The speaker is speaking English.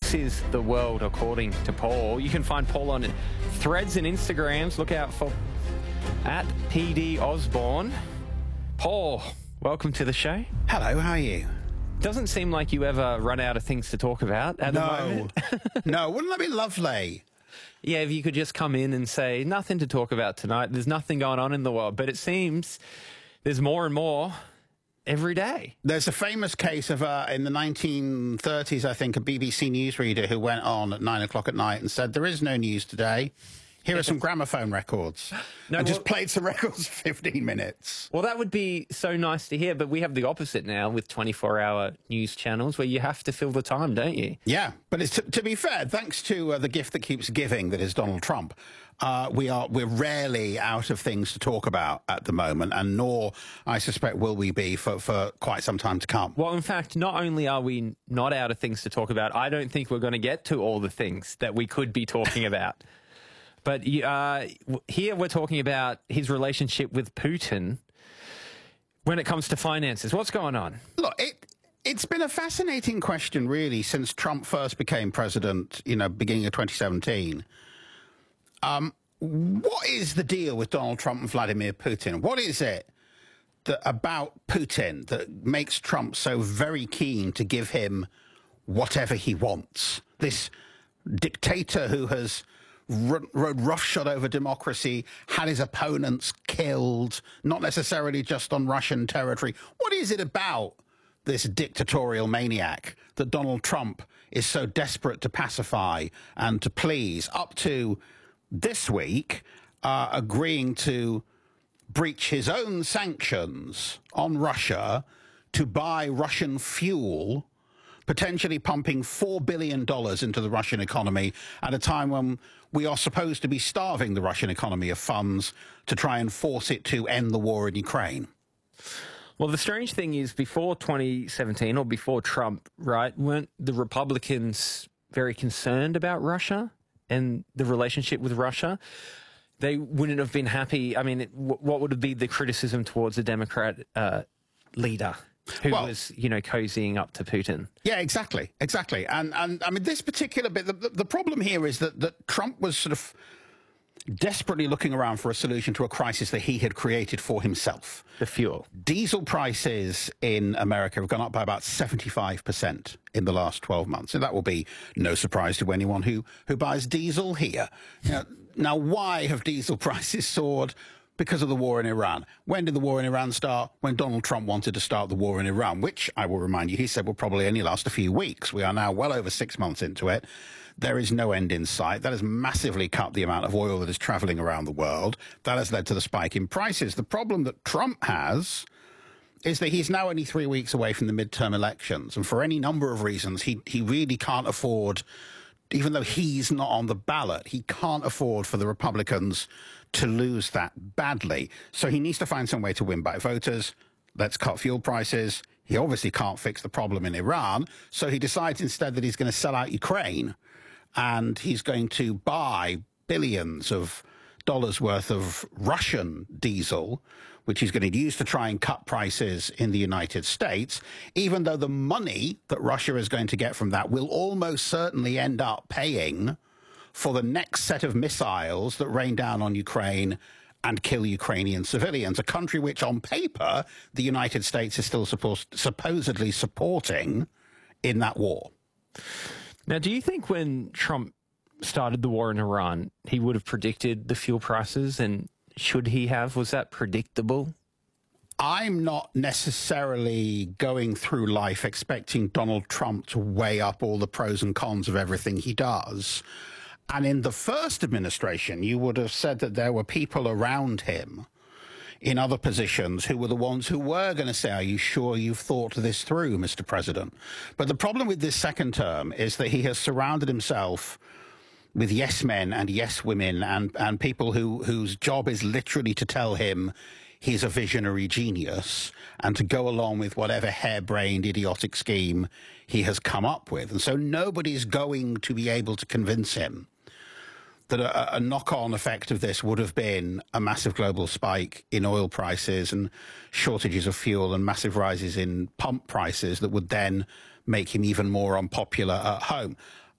This is the world according to Paul. You can find Paul on Threads and Instagrams. Look out for at PD Osborne. Paul, welcome to the show. Hello, how are you? Doesn't seem like you ever run out of things to talk about at the moment. No, wouldn't that be lovely? Yeah, if you could just come in and say, nothing to talk about tonight. There's nothing going on in the world. But it seems there's more and more every day. There's a famous case of, in the 1930s, I think, a BBC newsreader who went on at 9 o'clock at night and said, there is no news today. Here are some gramophone records. Just played some records for 15 minutes. Well, that would be so nice to hear, but we have the opposite now with 24-hour news channels where you have to fill the time, don't you? Yeah, but it's to be fair, thanks to the gift that keeps giving, that is Donald Trump, we're rarely out of things to talk about at the moment, and nor, I suspect, will we be for quite some time to come. Well, in fact, not only are we not out of things to talk about, I don't think we're going to get to all the things that we could be talking about. But here we're talking about his relationship with Putin when it comes to finances. What's going on? Look, it's been a fascinating question, really, since Trump first became president, beginning of 2017. What is the deal with Donald Trump and Vladimir Putin? What is it about Putin that makes Trump so very keen to give him whatever he wants? This dictator who has rode roughshod over democracy, had his opponents killed, not necessarily just on Russian territory. What is it about this dictatorial maniac that Donald Trump is so desperate to pacify and to please, up to this week agreeing to breach his own sanctions on Russia to buy Russian fuel, potentially pumping $4 billion into the Russian economy at a time when we are supposed to be starving the Russian economy of funds to try and force it to end the war in Ukraine? Well, the strange thing is, before 2017 or before Trump, right, weren't the Republicans very concerned about Russia and the relationship with Russia? They wouldn't have been happy. I mean, what would be the criticism towards the Democrat leader who was, cozying up to Putin? Yeah, exactly. And I mean, this particular bit, the problem here is that Trump was sort of desperately looking around for a solution to a crisis that he had created for himself. The fuel. Diesel prices in America have gone up by about 75% in the last 12 months. And that will be no surprise to anyone who buys diesel here. Now, why have diesel prices soared? Because of the war in Iran. When did the war in Iran start? When Donald Trump wanted to start the war in Iran, which, I will remind you, he said will probably only last a few weeks. We are now well over 6 months into it. There is no end in sight. That has massively cut the amount of oil that is traveling around the world. That has led to the spike in prices. The problem that Trump has is that he's now only 3 weeks away from the midterm elections. And for any number of reasons, he really can't afford, even though he's not on the ballot, he can't afford for the Republicans to lose that badly. So he needs to find some way to win back voters. Let's cut fuel prices. He obviously can't fix the problem in Iran. So he decides instead that he's going to sell out Ukraine and he's going to buy billions of dollars worth of Russian diesel, which he's going to use to try and cut prices in the United States, even though the money that Russia is going to get from that will almost certainly end up paying for the next set of missiles that rain down on Ukraine and kill Ukrainian civilians, a country which, on paper, the United States is still supposedly supporting in that war. Now, do you think when Trump started the war in Iran, he would have predicted the fuel prices, and should he have? Was that predictable? I'm not necessarily going through life expecting Donald Trump to weigh up all the pros and cons of everything he does. And in the first administration, you would have said that there were people around him in other positions who were the ones who were going to say, are you sure you've thought this through, Mr. President? But the problem with this second term is that he has surrounded himself with yes men and yes women and people whose job is literally to tell him he's a visionary genius and to go along with whatever harebrained, idiotic scheme he has come up with. And so nobody's going to be able to convince him that a knock-on effect of this would have been a massive global spike in oil prices and shortages of fuel and massive rises in pump prices that would then make him even more unpopular at home.